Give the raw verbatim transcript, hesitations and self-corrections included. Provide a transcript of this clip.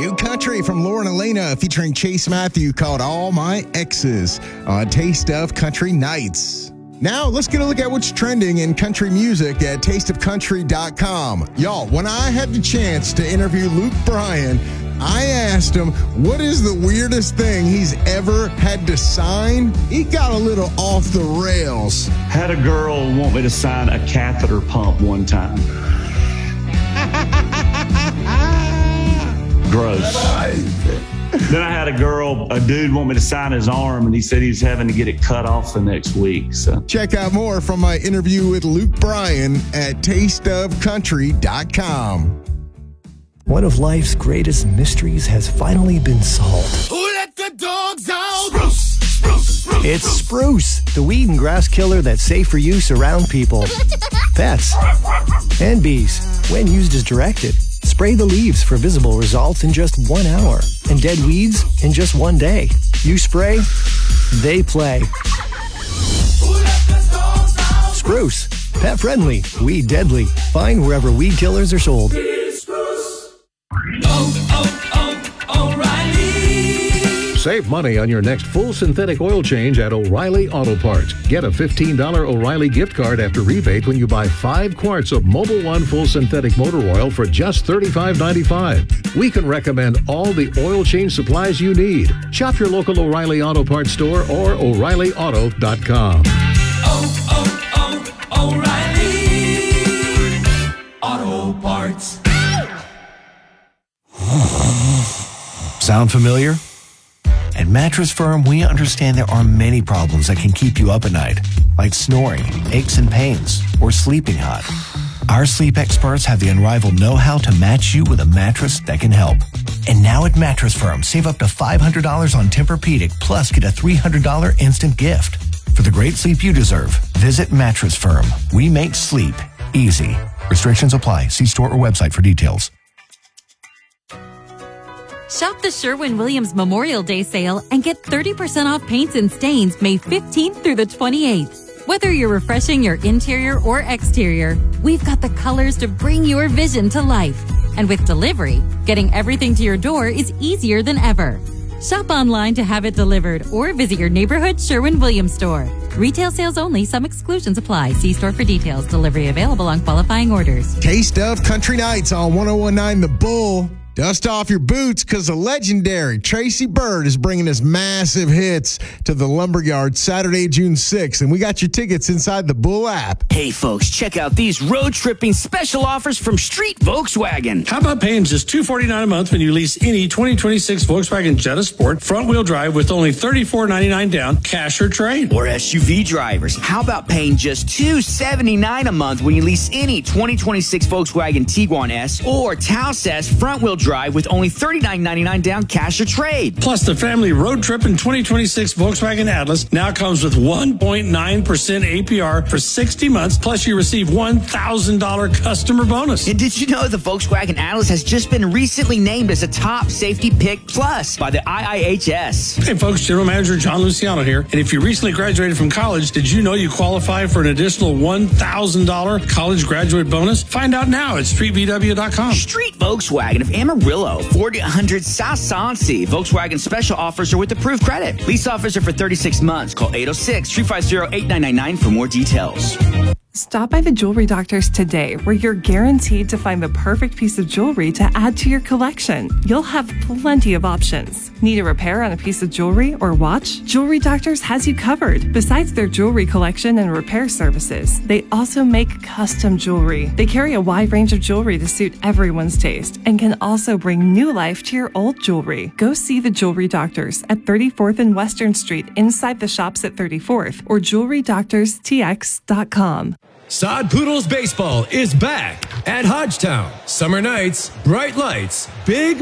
New country from Lauren Elena featuring Chase Matthew called All My Exes on Taste of Country Nights. Now, let's get a look at what's trending in country music at taste of country dot com. Y'all, when I had the chance to interview Luke Bryan, I asked him, what is the weirdest thing he's ever had to sign? He got a little off the rails. Had a girl want me to sign a catheter pump one time. Gross. Then I had a girl, a dude want me to sign his arm, and he said he's having to get it cut off the next week. So check out more from my interview with Luke Bryan at taste of country dot com. One of life's greatest mysteries has finally been solved. Who let the dogs out? Spruce, spruce, spruce. It's Spruce, the weed and grass killer that's safe for use around people, pets, and bees when used as directed. Spray the leaves for visible results in just one hour and dead weeds in just one day. You spray, they play. Spruce, pet friendly, weed deadly. Find wherever weed killers are sold. Oh, oh, oh, O'Reilly. Save money on your next full synthetic oil change at O'Reilly Auto Parts. Get a fifteen dollars O'Reilly gift card after rebate when you buy five quarts of Mobil One full synthetic motor oil for just thirty-five ninety-five. We can recommend all the oil change supplies you need. Shop your local O'Reilly Auto Parts store or O'Reilly Auto dot com. Oh, oh, oh, O'Reilly Auto Parts. Sound familiar? At Mattress Firm, we understand there are many problems that can keep you up at night, like snoring, aches and pains, or sleeping hot. Our sleep experts have the unrivaled know-how to match you with a mattress that can help. And now at Mattress Firm, save up to five hundred dollars on Tempur-Pedic, plus get a three hundred dollars instant gift. For the great sleep you deserve, visit Mattress Firm. We make sleep easy. Restrictions apply. See store or website for details. Shop the Sherwin-Williams Memorial Day sale and get thirty percent off paints and stains May fifteenth through the twenty-eighth. Whether you're refreshing your interior or exterior, we've got the colors to bring your vision to life. And with delivery, getting everything to your door is easier than ever. Shop online to have it delivered or visit your neighborhood Sherwin-Williams store. Retail sales only. Some exclusions apply. See store for details. Delivery available on qualifying orders. Taste of Country Nights on one oh one nine The Bull. Dust off your boots because the legendary Tracy Byrd is bringing us massive hits to the Lumberyard Saturday, June sixth. And we got your tickets inside the Bull app. Hey, folks, check out these road tripping special offers from Street Volkswagen. How about paying just two hundred forty-nine dollars a month when you lease any twenty twenty-six Volkswagen Jetta Sport front-wheel drive with only thirty-four ninety-nine down, cash or trade? Or S U V drivers. How about paying just two hundred seventy-nine dollars a month when you lease any twenty twenty-six Volkswagen Tiguan S or Taos S front-wheel drive with only thirty-nine ninety-nine down, cash or trade? Plus, the family road trip in twenty twenty-six Volkswagen Atlas now comes with one point nine percent A P R for sixty months, plus you receive one thousand dollars customer bonus. And did you know the Volkswagen Atlas has just been recently named as a top safety pick plus by the I I H S? Hey, folks, General Manager John Luciano here. And if you recently graduated from college, did you know you qualify for an additional one thousand dollars college graduate bonus? Find out now at street v w dot com. Street Volkswagen of Amarillo, forty hundred South Soncy. Volkswagen special offers are with approved credit. Lease offers are for thirty-six months. Call eight oh six, three five zero, eight nine nine nine for more details. Stop by the Jewelry Doctors today, where you're guaranteed to find the perfect piece of jewelry to add to your collection. You'll have plenty of options. Need a repair on a piece of jewelry or watch? Jewelry Doctors has you covered. Besides their jewelry collection and repair services, they also make custom jewelry. They carry a wide range of jewelry to suit everyone's taste and can also bring new life to your old jewelry. Go see the Jewelry Doctors at thirty-fourth and Western Street inside the shops at thirty-fourth or jewelry doctors t x dot com. Sod Poodles Baseball is back at Hodgetown. Summer nights, bright lights, big